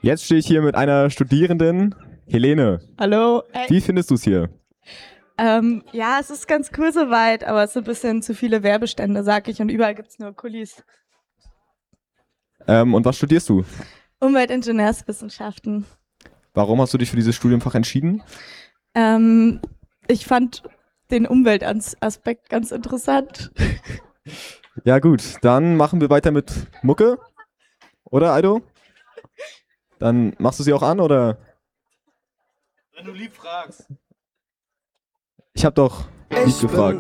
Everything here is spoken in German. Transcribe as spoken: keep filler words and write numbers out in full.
Jetzt stehe ich hier mit einer Studierenden, Helene. Hallo. Hey. Wie findest du es hier? Ähm, ja, es ist ganz cool soweit, aber es sind ein bisschen zu viele Werbestände, sag ich, und überall gibt es nur Kulis. Ähm, und was studierst du? Umweltingenieurswissenschaften. Warum hast du dich für dieses Studienfach entschieden? Ähm, ich fand den Umweltaspekt ganz interessant. Ja gut, dann machen wir weiter mit Mucke. Oder, Aido? Dann machst du sie auch an, oder? Wenn du lieb fragst. Ich hab doch lieb gefragt.